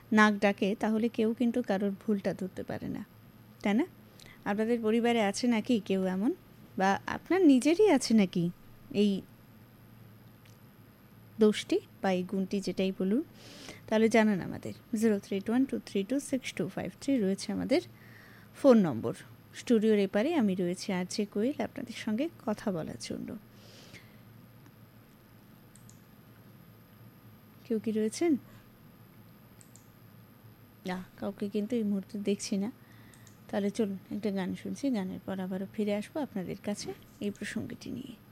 নাক ডাকে তাহলে কেউ কিন্তু কারোর ভুলটা ধরতে পারে না, তাই না? আপনাদের পরিবারে আছে নাকি কেউ এমন, বা আপনার নিজেরই আছে নাকি এই দোষটি বা এই গুণটি, যেটাই বলুন, তাহলে জানান আমাদের। 0312326253 রয়েছে আমাদের ফোন নম্বর। স্টুডিওর এপারে আমি রয়েছি আরজে কোয়েল আপনাদের সঙ্গে কথা বলার জন্য। কেউ কি রয়েছেন? না, কাউকে কিন্তু এই মুহূর্তে দেখছি না। তাহলে চলুন একটা গান শুনছি, গানের পর আবারও ফিরে আসবো আপনাদের কাছে এই প্রসঙ্গটি নিয়ে।